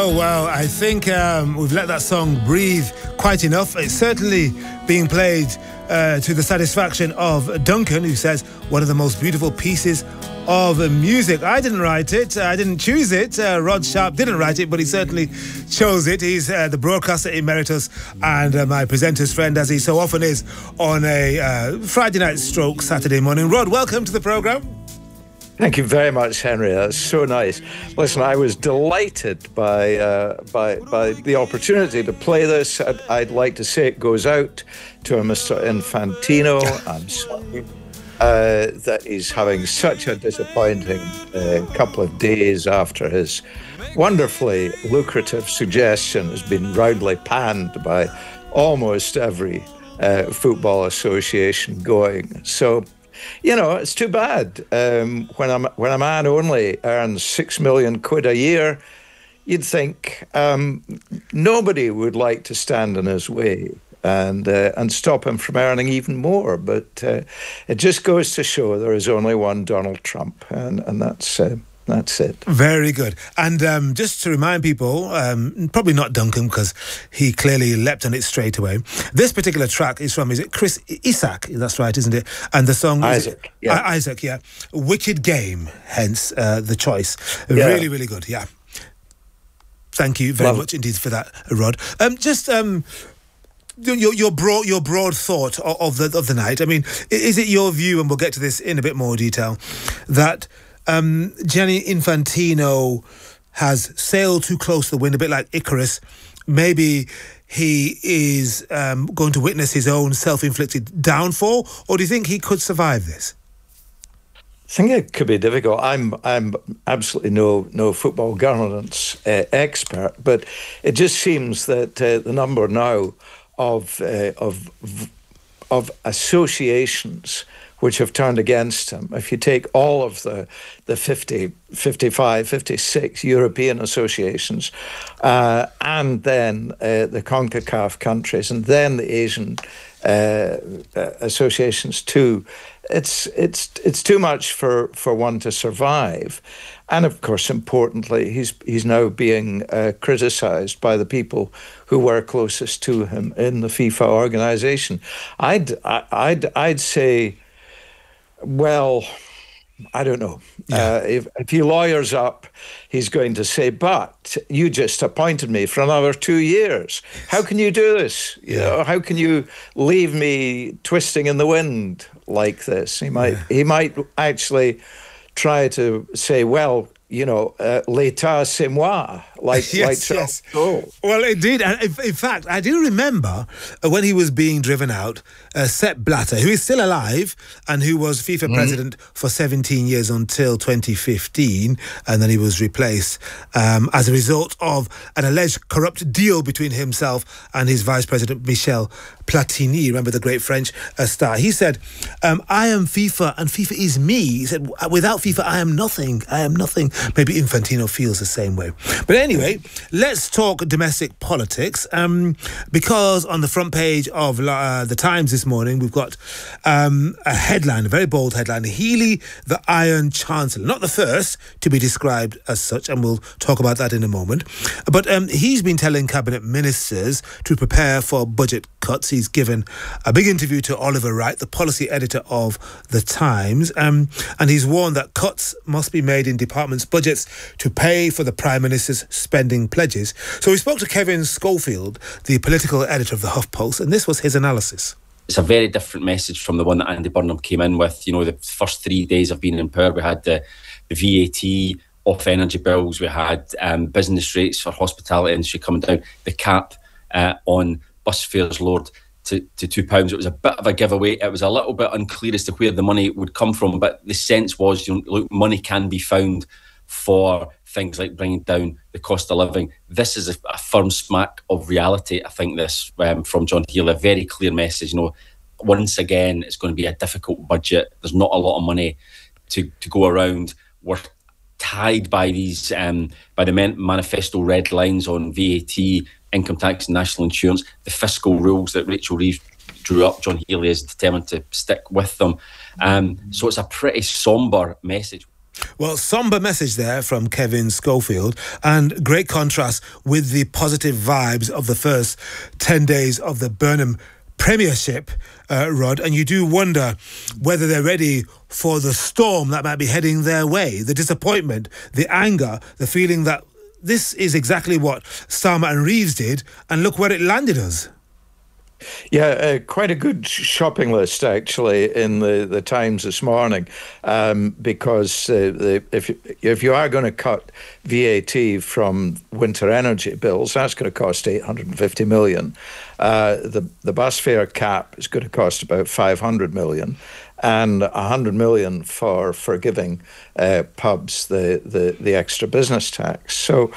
Oh, well, I think we've let that song breathe quite enough. It's certainly being played to the satisfaction of Duncan, who says one of the most beautiful pieces of music. I didn't write it. I didn't choose it. Rod Sharp didn't write it, but he certainly chose it. He's the broadcaster emeritus and my presenter's friend, as he so often is on a Friday night stroke Saturday morning. Rod, welcome to the programme. Thank you very much, Henry. That's so nice. Listen, I was delighted by the opportunity to play this. I'd like to say it goes out to Mr. Infantino. I'm sorry that he's having such a disappointing couple of days after his wonderfully lucrative suggestion has been roundly panned by almost every football association going. So, you know, it's too bad. When a man only earns £6 million a year, you'd think nobody would like to stand in his way and stop him from earning even more. But it just goes to show there is only one Donald Trump, and that's it. Very good. And just to remind people, probably not Duncan, because he clearly leapt on it straight away. This particular track is from, is it Chris Isaak? That's right, isn't it? And the song Isaac, is Isaac, yeah. Wicked Game, hence the choice. Yeah. Really, really good, yeah. Thank you very much indeed for that, Rod. Just your broad thought of the night. I mean, is it your view, and we'll get to this in a bit more detail, that Gianni Infantino has sailed too close to the wind, a bit like Icarus? Maybe he is going to witness his own self-inflicted downfall, or do you think he could survive this? I think it could be difficult. I'm absolutely no football governance expert, but it just seems that the number now of associations which have turned against him. If you take all of the 50, 55, 56 European associations, and then the CONCACAF countries, and then the Asian associations too, it's too much for one to survive. And of course, importantly, he's now being criticised by the people who were closest to him in the FIFA organisation. I'd say, well, I don't know. Yeah. If he lawyers up, he's going to say, but you just appointed me for another 2 years. How can you do this? Yeah. You know, how can you leave me twisting in the wind like this? He might actually try to say, well, you know, l'état c'est moi, like yes. Well, indeed. And in fact, I do remember when he was being driven out, Sepp Blatter, who is still alive and who was FIFA president for 17 years until 2015, and then he was replaced as a result of an alleged corrupt deal between himself and his vice president, Michel Platini. Remember the great French star? He said, I am FIFA and FIFA is me. He said, without FIFA, I am nothing. I am nothing. Maybe Infantino feels the same way. But anyway, let's talk domestic politics, because on the front page of the Times this morning, we've got a headline, a very bold headline: Healey, the Iron Chancellor. Not the first to be described as such, and we'll talk about that in a moment. But he's been telling cabinet ministers to prepare for budget cuts. He's given a big interview to Oliver Wright, the policy editor of the Times, and he's warned that cuts must be made in departments' budgets to pay for the Prime Minister's spending pledges. So we spoke to Kevin Schofield, the political editor of the HuffPost, and this was his analysis. It's a very different message from the one that Andy Burnham came in with. You know, the first 3 days of being in power, we had the VAT off energy bills, we had business rates for hospitality industry coming down, the cap on bus fares lowered to £2. It was a bit of a giveaway. It was a little bit unclear as to where the money would come from, but the sense was, you know, look, money can be found for things like bringing down the cost of living. This is a firm smack of reality. I think this from John Healey, a very clear message. You know, once again, it's going to be a difficult budget. There's not a lot of money to go around. We're tied by these by the manifesto red lines on VAT, income tax, and national insurance, the fiscal rules that Rachel Reeves drew up. John Healey is determined to stick with them. So it's a pretty sombre message. Well, somber message there from Kevin Schofield, and great contrast with the positive vibes of the first 10 days of the Burnham Premiership, Rod, and you do wonder whether they're ready for the storm that might be heading their way, the disappointment, the anger, the feeling that this is exactly what Starmer and Reeves did, and look where it landed us. Yeah, quite a good shopping list, actually, in the Times this morning, because if you are going to cut VAT from winter energy bills, that's going to cost $850 million. The bus fare cap is going to cost about $500 million. And $100 million for giving pubs the extra business tax. So